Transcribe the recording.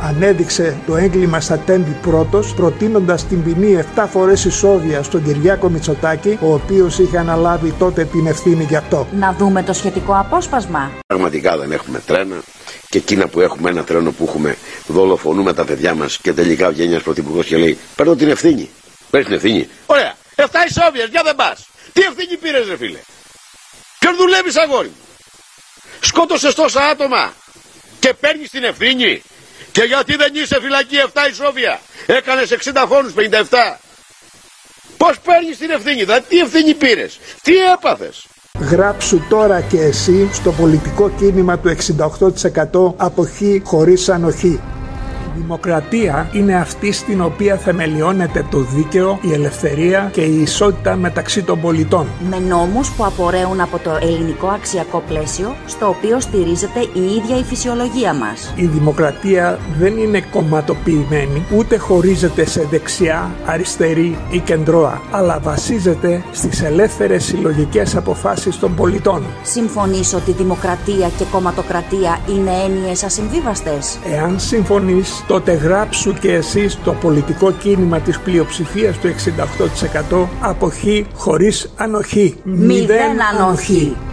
ανέδειξε το έγκλημα στα τέμπη πρώτος, προτείνοντας την ποινή 7 φορές ισόβια στον Κυριάκο Μητσοτάκη, ο οποίος είχε αναλάβει τότε την ευθύνη γι' αυτό. Να δούμε το σχετικό απόσπασμα. Πραγματικά δεν έχουμε τρένα και εκείνα που έχουμε ένα τρένο που έχουμε δολοφονούμε τα παιδιά μας και τελικά βγαίνει ένας πρωθυπουργός και λέει παίρνω την ευθύνη. Παίρνεις την ευθύνη. Ωραία. 7 ισόβιες, για δεν πας. Τι ευθύνη πήρες ρε φίλε. Ποιον δουλεύεις αγόρι μου. Σκότωσες τόσα άτομα και παίρνεις την ευθύνη. Και γιατί δεν είσαι φυλακή 7 ισόβια. Έκανες 60 φόνους, 57. Πώς παίρνεις την ευθύνη, δηλαδή τι ευθύνη πήρες. Τι έπαθες. Γράψου τώρα και εσύ στο πολιτικό κίνημα του 68% αποχή χωρίς ανοχή. Η δημοκρατία είναι αυτή στην οποία θεμελιώνεται το δίκαιο, η ελευθερία και η ισότητα μεταξύ των πολιτών. Με νόμους που απορρέουν από το ελληνικό αξιακό πλαίσιο, στο οποίο στηρίζεται η ίδια η φυσιολογία μας. Η δημοκρατία δεν είναι κομματοποιημένη, ούτε χωρίζεται σε δεξιά, αριστερή ή κεντρώα, αλλά βασίζεται στις ελεύθερες συλλογικές αποφάσεις των πολιτών. Συμφωνείς ότι δημοκρατία και κομματοκρατία είναι έννοιες ασυμβίβαστες? Εάν συμφωνείς, τότε γράψου και εσύ στο πολιτικό κίνημα της πλειοψηφίας του 68% αποχή χωρίς ανοχή. Μηδέν ανοχή.